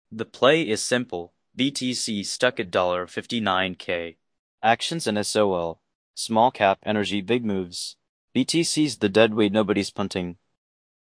The play is simple. BTC stuck at $59K. Actions and SOL. Small cap, energy, big moves. BTC's the dead weight nobody's punting.